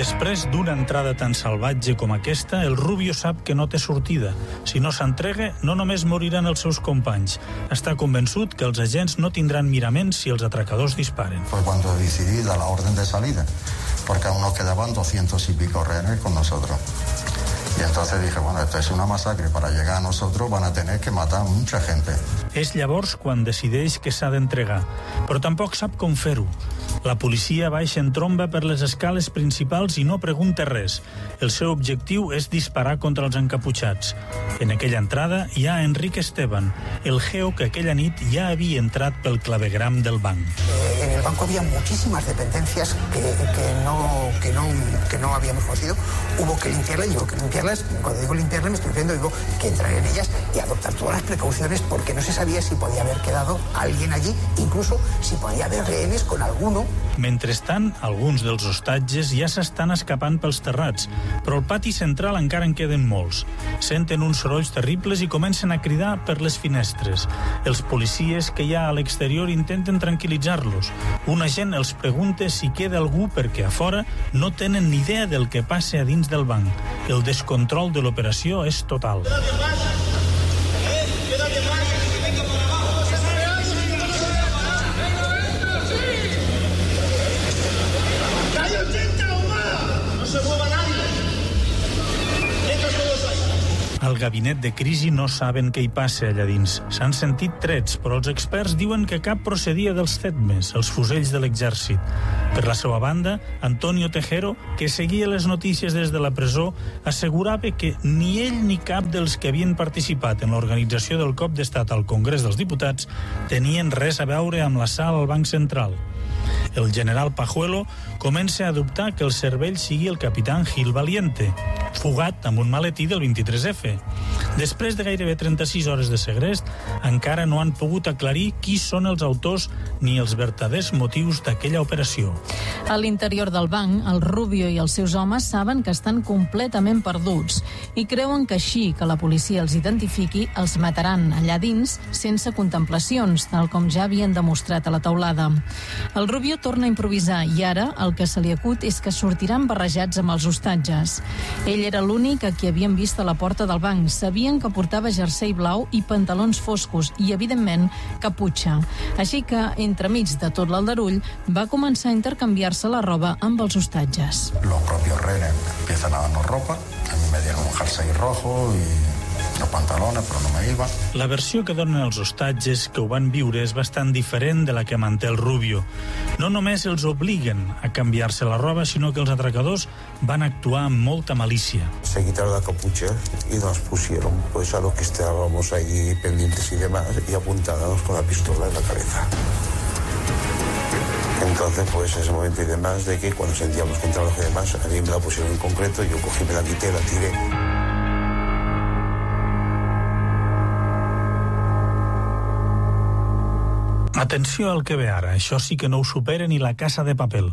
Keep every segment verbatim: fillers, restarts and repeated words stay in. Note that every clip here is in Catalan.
Després d'una entrada tan salvatge com aquesta, el Rubio sap que no té sortida. Si no s'entrega, no només moriran els seus companys. Està convençut que els agents no tindran miraments si els atracadors disparen. Fue cuando decidí dar la orden de salida, porque aún nos quedaban doscientos y pico rehenes con nosotros. Y entonces dije, bueno, esto es una masacre, para llegar a nosotros van a tener que matar a mucha gente. És llavors quan decideix que s'ha d'entregar, però tampoc sap com fer-ho. La policia baixa en tromba per les escales principals i no pregunta res. El seu objectiu és disparar contra els encaputxats. En aquella entrada hi ha Enrique Esteban, el geo que aquella nit ja havia entrat pel clavegram del banc. Eh, en el banco había muchísimas dependencias que, que, no, que, no, que no habíamos conocido. Hubo que limpiarlas, digo que limpiarlas, cuando digo limpiarlas me estoy refiriendo, digo que entrar en ellas y adoptar todas las precauciones porque no se sabía si podía haber quedado alguien allí, incluso si podía haber rehenes con alguno. Mentrestant, alguns dels hostatges ja s'estan escapant pels terrats, però al pati central encara en queden molts. Senten uns sorolls terribles i comencen a cridar per les finestres. Els policies que hi ha a l'exterior intenten tranquil·litzar-los. Un agent els pregunta si queda algú perquè a fora no tenen ni idea del que passa a dins del banc. El descontrol de l'operació és total. Al gabinet de crisi no saben què hi passa allà dins. S'han sentit trets, però els experts diuen que cap procedia dels C E D M E S, els fusells de l'exèrcit. Per la seva banda, Antonio Tejero, que seguia les notícies des de la presó, assegurava que ni ell ni cap dels que havien participat en l'organització del cop d'estat al Congrés dels Diputats tenien res a veure amb l'assalt al Banc Central. El general Pajuelo comença a dubtar que el cervell sigui el capitán Gil Valiente, fugat amb un maletí del vint-i-tres efe. Després de gairebé trenta-sis hores de segrest, encara no han pogut aclarir qui són els autors ni els vertaders motius d'aquella operació. A l'interior del banc, el Rubio i els seus homes saben que estan completament perduts i creuen que així que la policia els identifiqui, els mataran allà dins sense contemplacions, tal com ja havien demostrat a la teulada. El Rubio torna a improvisar i ara el que se li acut és que sortiran barrejats amb els hostatges. Ell era l'únic a qui havien vist a la porta del banc. Sabien que portava jersei blau i pantalons foscos i, evidentment, caputxa. Així que, entremig de tot l'aldarull, va començar a intercanviar-se la roba amb els hostatges. Los propios rehenes empiezan a darnos ropa. A mí me dieron un jersei rojo y los pantalones, però no me iba. La versió que donen els hostatges que ho van viure és bastant diferent de la que manté el Rubio. No només els obliguen a canviar-se la roba, sinó que els atracadors van actuar amb molta malícia. Se quitaron la capucha y nos pusieron pues a los que estábamos ahí pendientes y demás y apuntados con la pistola en la cabeza. Entonces, pues ese momento y demás de que cuando sentíamos que entraban los demás, a mí me la pusieron en concreto, yo cogí, me la quité, la tiré. Atenció al que ve ara, això sí que no ho supera ni la Casa de Papel.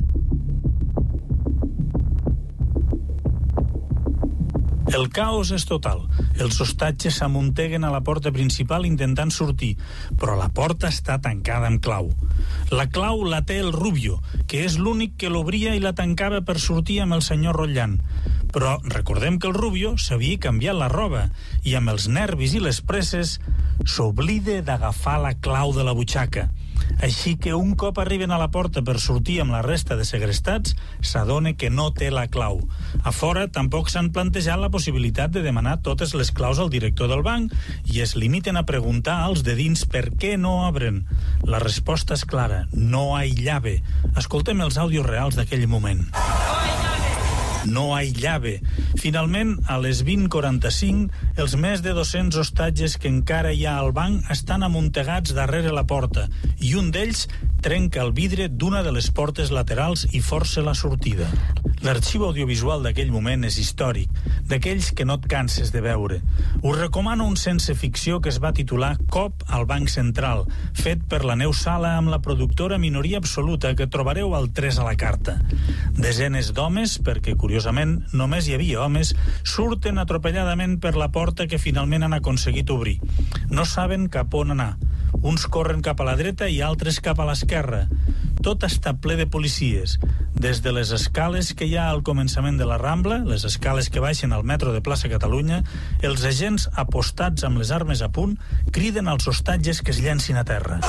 El caos és total. Els hostatges s'amunteguen a la porta principal intentant sortir, però la porta està tancada amb clau. La clau la té el Rubio, que és l'únic que l'obria i la tancava per sortir amb el senyor Rotllant. Però recordem que el Rubio s'havia canviat la roba i amb els nervis i les presses s'oblida d'agafar la clau de la butxaca. Així que un cop arriben a la porta per sortir amb la resta de segrestats, s'adona que no té la clau. A fora tampoc s'han plantejat la possibilitat de demanar totes les claus al director del banc i es limiten a preguntar als de dins per què no obren. La resposta és clara, no hi ha llave. Escoltem els àudios reals d'aquell moment. No hi ha llave. Finalment, a les vint quaranta-cinc, els més de dos-cents hostatges que encara hi ha al banc estan amuntegats darrere la porta i un d'ells trenca el vidre d'una de les portes laterals i força la sortida. L'arxiu audiovisual d'aquell moment és històric, d'aquells que no et canses de veure. Us recomano un sense ficció que es va titular Cop al Banc Central, fet per la Neus Sala amb la productora Minoria Absoluta que trobareu al tres a la carta. Desenes d'homes, perquè curiosament només hi havia homes, surten atropelladament per la porta que finalment han aconseguit obrir. No saben cap on anar. Uns corren cap a la dreta i altres cap a l'esquerra. tot està ple de policies, des de les escales que hi ha al començament de la Rambla, les escales que baixen al metro de Plaça Catalunya, els agents apostats amb les armes a punt criden als hostatges que es llancin a terra.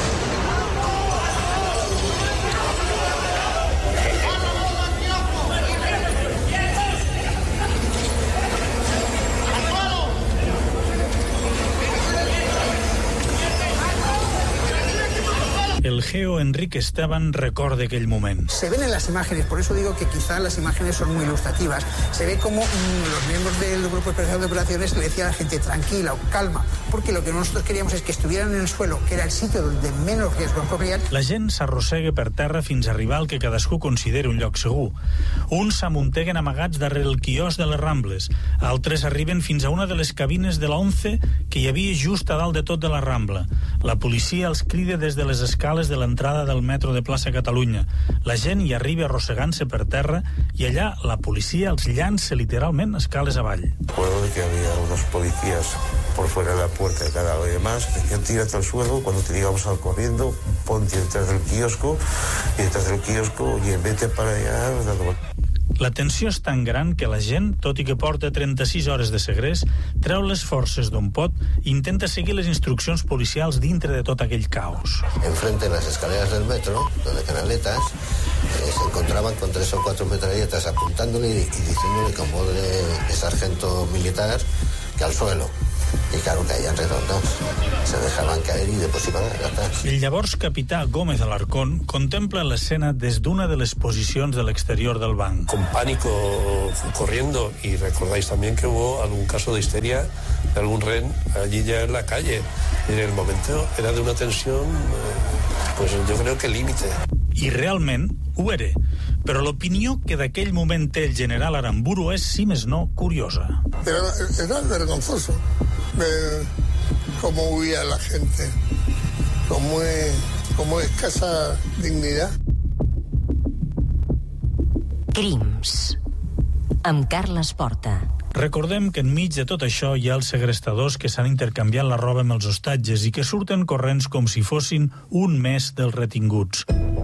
El geo Enrique Esteban recorda aquell moment. Se ven en las imágenes, por eso digo que quizá las imágenes son muy ilustrativas. Se ve como mmm, los miembros del Grupo Especial de Operaciones le decían a la gente tranquila o calma, porque lo que nosotros queríamos es que estuvieran en el suelo, que era el sitio donde menos riesgo corrien. La gent s'arrossega per terra fins a arribar al que cadascú considera un lloc segur. Uns s'amunteguen amagats darrere el quiosc de les Rambles, altres arriben fins a una de les cabines de la ONCE que hi havia just a dalt de tot de la Rambla. La policia els crida des de les escales de l'entrada del metro de Plaça Catalunya. La gent hi arriba arrossegant-se per terra i allà la policia els llança literalment escales avall. Recuerdo que había unos policías por fuera de la puerta de cada vez más, decían tírate al suelo, cuando te íbamos al corriendo, ponte detrás del kiosco y detrás del kiosco y vete para allá dando vueltas. La tensió és tan gran que la gent, tot i que porta trenta-sis hores de segrest, treu les forces d'on pot i intenta seguir les instruccions policials dintre de tot aquell caos. Enfrente de las escaleras del metro, donde Canaletas, eh, se encontraban con tres o cuatro metralletas apuntándole y, y diciéndole con voz de, de sargento militar que al suelo. I claro, caían redondos, se dejaban caer y después iban a agarrar. El llavors capità Gómez Alarcón contempla l'escena des d'una de les posicions de l'exterior del banc. Con pánico corriendo, y recordáis también que hubo algún caso de histeria de algún rehén allí ya en la calle. Y en el momento era de una tensión, pues yo creo que límite. I realment ho era, però l'opinió que d'aquell moment té el general Aramburu és, si més no, curiosa. Era, era vergonzoso ver cómo huía la gente, con muy, con muy escasa dignidad. Crims, amb Carles Porta. Recordem que enmig de tot això hi ha els segrestadors que s'han intercanviat la roba amb els hostatges i que surten corrents com si fossin un mes dels retinguts.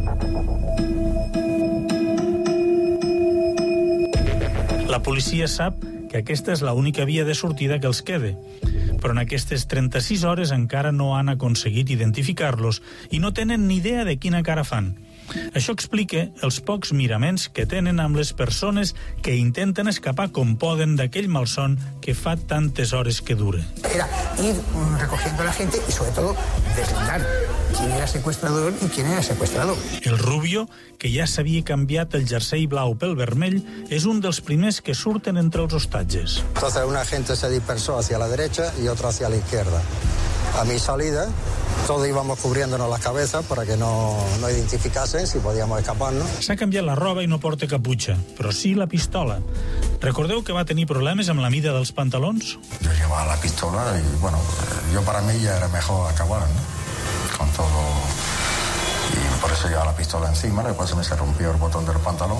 La policia sap que aquesta és l'única via de sortida que els quede, però en aquestes trenta-sis hores encara no han aconseguit identificar-los i no tenen ni idea de quina cara fan. Això explica els pocs miraments que tenen amb les persones que intenten escapar com poden d'aquell malson que fa tantes hores que dura. Era ir recogiendo a la gente y sobre todo deslindar quién era secuestrador y quién era secuestrado. El Rubio, que ja s'havia canviat el jersei blau pel vermell, és un dels primers que surten entre els hostatges. Entonces una gente se dispersó hacia la derecha y otro hacia la izquierda. A mi salida, todos íbamos cubriéndonos las cabezas para que no, no identificasen si podíamos escaparnos. S'ha canviat la roba i no porta caputxa, però sí la pistola. Recordeu que va tenir problemes amb la mida dels pantalons? Yo llevaba la pistola y, bueno, yo para mí ya era mejor acabar, ¿no? Con todo. Y por eso llevaba la pistola encima, después se me se rompió el botón del pantalón.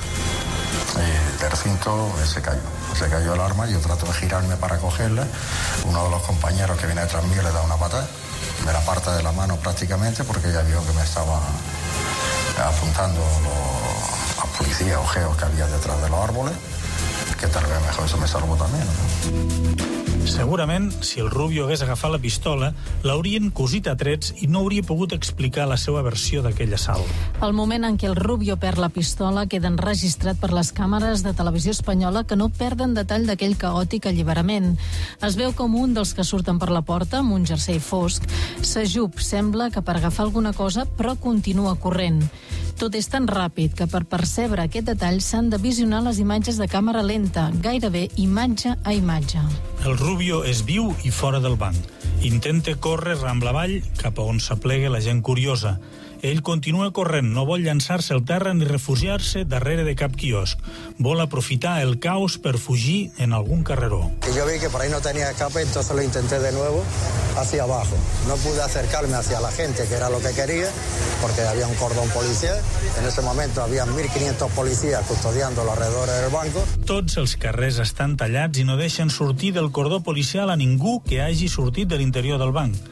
Y el cinto se cayó. Se cayó el arma y yo trato de girarme para cogerla. Uno de los compañeros que viene detrás mío le da una patada. Me la parte de la mano prácticamente porque ya vio que me estaba apuntando los, los policías o geos que había detrás de los árboles, que tal vez mejor eso me salvó también, ¿no? Segurament, si el Rubio hagués agafat la pistola, l'haurien cosit a trets i no hauria pogut explicar la seva versió d'aquell assalt. El moment en què el Rubio perd la pistola queda enregistrat per les càmeres de televisió espanyola que no perden detall d'aquell caòtic alliberament. Es veu com un dels que surten per la porta amb un jersei fosc s'ajup, sembla que per agafar alguna cosa, però continua corrent. Tot és tan ràpid que per percebre aquest detall s'han de visionar les imatges de càmera lenta, gairebé imatge a imatge. El Rubio és viu i fora del banc. Intenta córrer Rambla avall cap a on s'aplega la gent curiosa. Ell continua corrent, no vol llançar-se al terra ni refugiar-se darrere de cap quiosc. Vol aprofitar el caos per fugir en algun carreró. Y yo vi que por ahí no tenía escape, entonces lo intenté de nuevo hacia abajo. No pude acercarme hacia la gente, que era lo que quería, porque había un cordón policial. En ese momento había mil quinientos policías custodiando los alrededores del banco. Tots els carrers estan tallats i no deixen sortir del cordó policial a ningú que hagi sortit de l'interior del banc.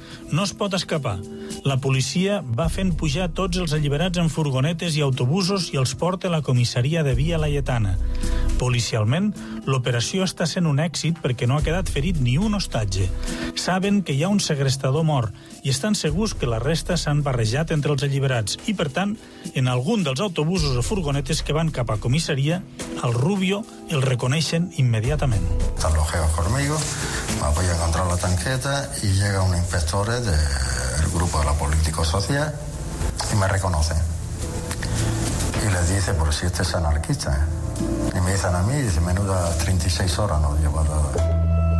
No es pot escapar. La policia va fent pujar tots els alliberats en furgonetes i autobusos i els porta a la comissaria de Via Laietana. Policialment, l'operació està sent un èxit perquè no ha quedat ferit ni un hostatge. Saben que hi ha un segrestador mort i estan segurs que la resta s'han barrejat entre els alliberats i, per tant, en algun dels autobusos o furgonetes que van cap a comissaria, al Rubio el reconeixen immediatament. Están los geos conmigo, me voy a encontrar la tanqueta y llega un inspector del grupo de la Político Social y me reconoce. Y les dice, por si este es anarquista. Y me dicen a mí, dice, menuda treinta y seis horas nos lleva dado.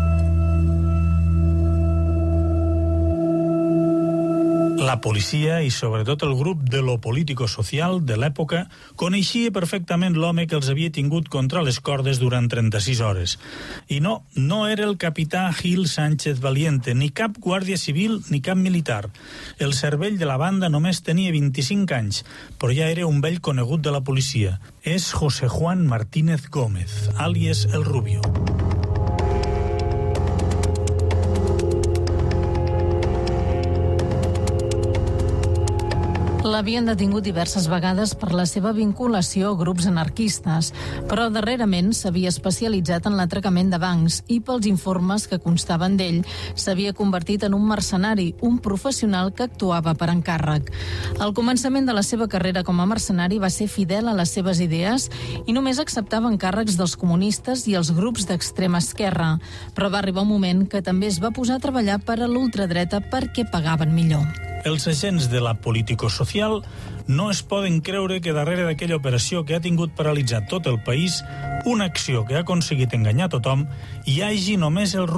La policia i sobretot el grup de lo político-social de l'època coneixia perfectament l'home que els havia tingut contra les cordes durant trenta-sis hores. I no, no era el capità Gil Sánchez Valiente, ni cap guàrdia civil ni cap militar. El cervell de la banda només tenia vint-i-cinc anys, però ja era un vell conegut de la policia. És José Juan Martínez Gómez, àlies El Rubio. L'havien detingut diverses vegades per la seva vinculació a grups anarquistes, però darrerament s'havia especialitzat en l'atracament de bancs i pels informes que constaven d'ell s'havia convertit en un mercenari, un professional que actuava per encàrrec. Al començament de la seva carrera com a mercenari va ser fidel a les seves idees i només acceptava encàrrecs dels comunistes i els grups d'extrema esquerra, però va arribar un moment que també es va posar a treballar per a l'ultradreta perquè pagaven millor. Els agents de la político-social no es poden creure que darrere d'aquella operació que ha tingut paralitzat tot el país, una acció que ha aconseguit enganyar tothom, hi hagi només el